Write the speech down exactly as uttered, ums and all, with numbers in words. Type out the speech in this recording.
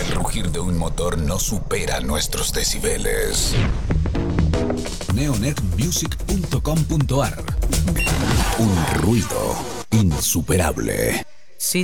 El rugir de un motor no supera nuestros decibeles. neonet music punto com punto ar. Un ruido insuperable.